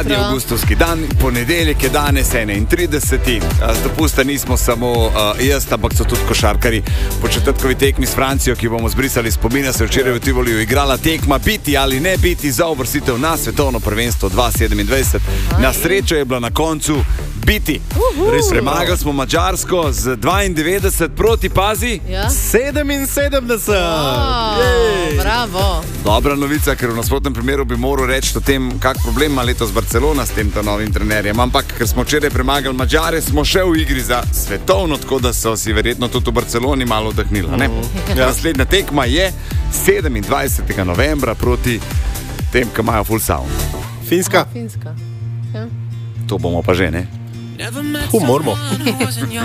Zadnji avgustovski dan, ponedeljek je danes 31. Z dopusta nismo samo jaz, ampak so tudi košarkari. Po četrtkovi tekmi s Francijo, ki bomo zbrisali spomina, se včeraj v Tivoliju igrala tekma biti ali ne biti za uvrstitev na svetovno prvenstvo 2027. Na srečo je bila na koncu biti. Premagali smo Madžarsko z 92 proti, pazi, 77. Bravo. Dobra novica, ker v nasprotnem primeru bi moral reči o tem, kak problem ima letos Barcelona s tem novim trenerjem. Ampak, ker smo včeraj premagali Madžare, smo še v igri za svetovno, tako da so si verjetno tudi v Barceloni malo vdahnili. Naslednja tekma je 27. novembra proti tem, ki imajo full sound. Finska. Ja. To bomo pa že, ne? Moramo.